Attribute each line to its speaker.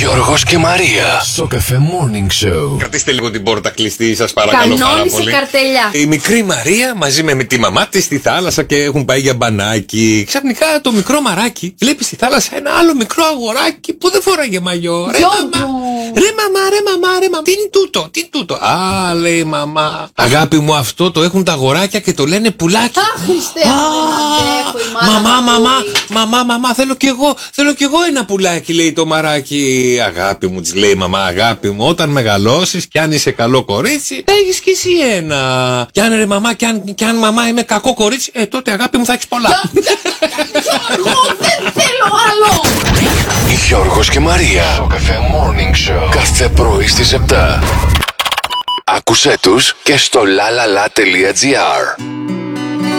Speaker 1: Γιώργος και Μαρία. Σοκαφέ Morning Show.
Speaker 2: Κρατήστε λίγο την πόρτα κλειστή, σας παρακαλώ πάρα πολύ.
Speaker 3: Κανόνισε καρτέλια.
Speaker 2: Η μικρή Μαρία μαζί με τη μαμά της στη θάλασσα και έχουν πάει για μπανάκι. Ξαφνικά το μικρό μαράκι βλέπει στη θάλασσα ένα άλλο μικρό αγοράκι που δεν φοράγε μαγιό. Ρε μαμά, τι είναι τούτο, τι είναι τούτο. Α, λέει η μαμά, αγάπη μου, αυτό το έχουν τα αγοράκια και το λένε πουλάκι.
Speaker 3: Αχ, Χριστέ,
Speaker 2: μαμά, θέλω κι εγώ ένα πουλάκι, λέει το μαράκι. Αγάπη μου, της λέει η μαμά, αγάπη μου, όταν μεγαλώσεις κι αν είσαι καλό κορίτσι, θα έχεις κι εσύ ένα. Κι αν ρε μαμά, κι αν μαμά είμαι κακό κορίτσι, τότε αγάπη μου θα έχεις πολλά.
Speaker 3: Γιώργο, δεν θέλω άλλο.
Speaker 1: Γιώργος και Μαρία. Σοκαφέ Morning Show. Κάθε πρωί στις 7. Άκουσέ τους και στο lalala.gr.